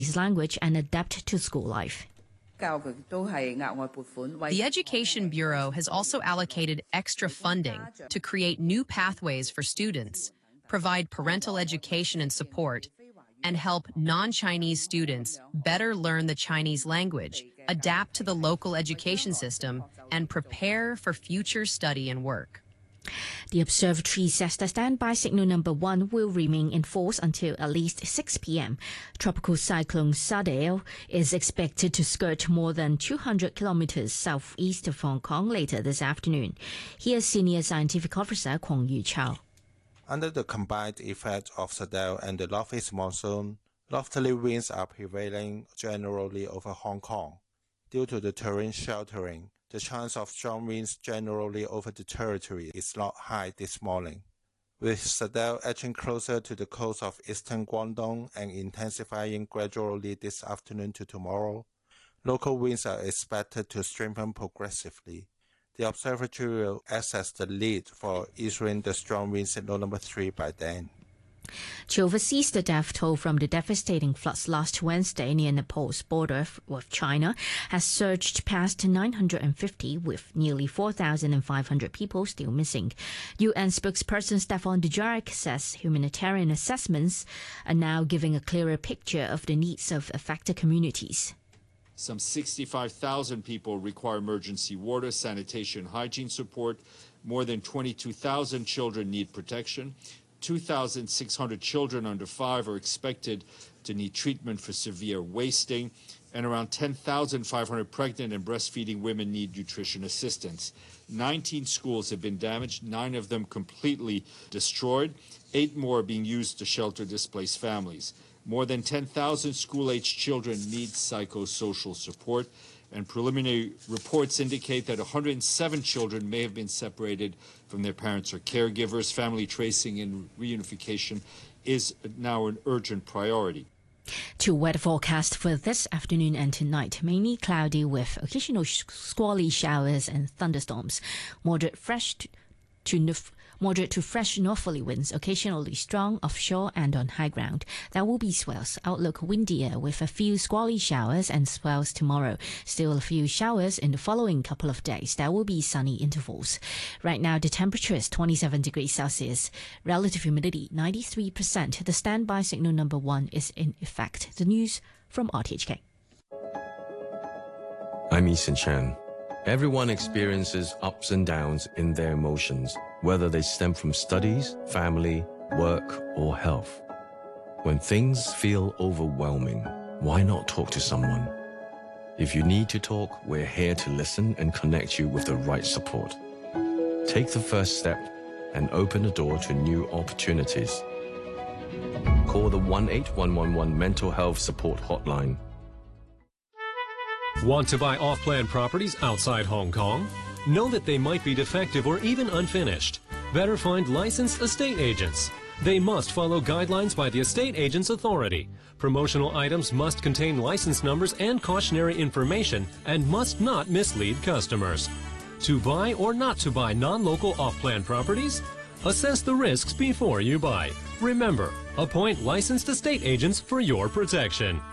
language and adapt to school life. The Education Bureau has also allocated extra funding to create new pathways for students, provide parental education and support, and help non-Chinese students better learn the Chinese language, adapt to the local education system, and prepare for future study and work. The observatory says the standby signal number 1 will remain in force until at least 6 p.m. Tropical cyclone Sadeo is expected to skirt more than 200 kilometers southeast of Hong Kong later this afternoon. Here's Senior Scientific Officer Kwong Yu-Chao. Under the combined effect of Sadeo and the northeast monsoon, northerly winds are prevailing generally over Hong Kong. Due to the terrain sheltering, the chance of strong winds generally over the territory is not high this morning. With Sadeo edging closer to the coast of eastern Guangdong and intensifying gradually this afternoon to tomorrow, local winds are expected to strengthen progressively. The observatory will access the lead for issuing the strong wind signal number 3 by then. To overseas, the death toll from the devastating floods last Wednesday near Nepal's border with China has surged past 950, with nearly 4,500 people still missing. UN spokesperson Stefan Dujarric says humanitarian assessments are now giving a clearer picture of the needs of affected communities. Some 65,000 people require emergency water, sanitation, hygiene support. More than 22,000 children need protection. 2,600 children under 5 are expected to need treatment for severe wasting, and around 10,500 pregnant and breastfeeding women need nutrition assistance. 19 schools have been damaged, 9 of them completely destroyed. 8 more are being used to shelter displaced families. More than 10,000 school-aged children need psychosocial support, and preliminary reports indicate that 107 children may have been separated from their parents or caregivers. Family tracing and reunification is now an urgent priority. To weather forecast for this afternoon and tonight, mainly cloudy with occasional squally showers and thunderstorms. Moderate to fresh northerly winds, occasionally strong offshore and on high ground. There will be swells. Outlook windier with a few squally showers and swells tomorrow. Still a few showers in the following couple of days. There will be sunny intervals. Right now, the temperature is 27 degrees Celsius. Relative humidity 93%. The standby signal number 1 is in effect. The news from RTHK. I'm Eason Chan. Everyone experiences ups and downs in their emotions, whether they stem from studies, family, work, or health. When things feel overwhelming, why not talk to someone? If you need to talk, we're here to listen and connect you with the right support. Take the first step and open the door to new opportunities. Call the 18111 Mental Health Support Hotline. Want to buy off-plan properties outside Hong Kong? Know that they might be defective or even unfinished. Better find licensed estate agents. They must follow guidelines by the Estate Agents Authority. Promotional items must contain license numbers and cautionary information and must not mislead customers. To buy or not to buy non-local off-plan properties? Assess the risks before you buy. Remember, appoint licensed estate agents for your protection.